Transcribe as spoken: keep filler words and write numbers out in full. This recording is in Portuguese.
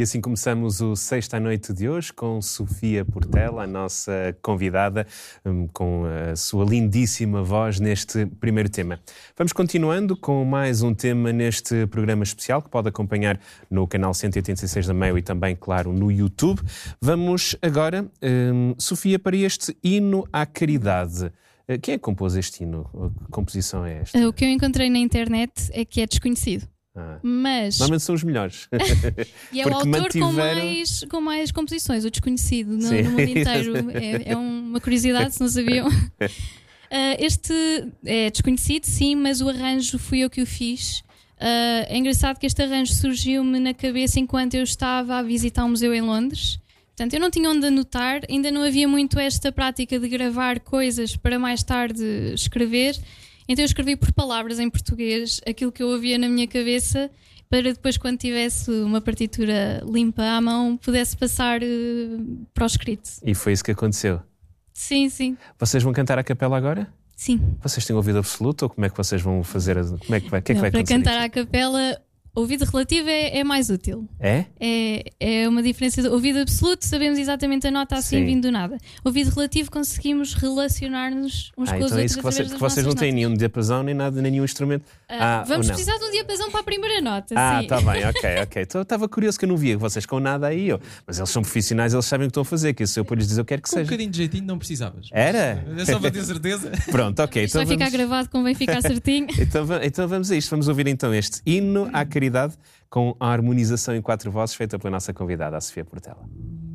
E assim começamos o Sexta à Noite de hoje com Sofia Portela, a nossa convidada, com a sua lindíssima voz neste primeiro tema. Vamos continuando com mais um tema neste programa especial que pode acompanhar no canal cento e oitenta e seis da Meio e também, claro, no YouTube. Vamos agora, hum, Sofia, para este hino à caridade. Quem é que compôs este hino? Que composição é esta? O que eu encontrei na internet é que é desconhecido. Ah. Mas... Normalmente são os melhores. E é o autor mantiveram... com, mais, com mais composições, o desconhecido no, no mundo inteiro. É, é uma curiosidade, se não sabiam. Uh, este é desconhecido, sim, mas o arranjo fui eu que o fiz. Uh, é engraçado que este arranjo surgiu-me na cabeça enquanto eu estava a visitar um museu em Londres. Portanto, eu não tinha onde anotar, ainda não havia muito esta prática de gravar coisas para mais tarde escrever. Então eu escrevi por palavras em português aquilo que eu ouvia na minha cabeça, para depois, quando tivesse uma partitura limpa à mão, pudesse passar uh, para o escrito. E foi isso que aconteceu? Sim, sim. Vocês vão cantar a capela agora? Sim. Vocês têm ouvido absoluto ou como é que vocês vão fazer? Como é que vai, que é que não, vai para acontecer cantar aqui? a capela... Ouvido relativo é, é mais útil. É? é? É uma diferença. De ouvido absoluto, sabemos exatamente a nota assim, Sim. vindo do nada. Ouvido relativo, conseguimos relacionar-nos uns ah, com os então é outros. isso que, você, que vocês não notas. têm nenhum diapasão, nem nada, nem nenhum instrumento. Ah, ah, vamos ou não? precisar de um diapasão para a primeira nota. Ah, sim. está bem, ok, ok. Então, eu estava curioso que eu não via vocês com nada aí. Eu. Mas eles são profissionais, eles sabem o que estão a fazer. Que isso eu para lhes dizer, eu quero que com seja. Um bocadinho de jeitinho não precisavas. Era? É só para ter certeza. Pronto, ok. Isto Então vai vamos... ficar gravado, convém ficar certinho. então, então vamos a isto. Vamos ouvir então este hino à caridade com a harmonização em quatro vozes feita pela nossa convidada, a Sofia Portela.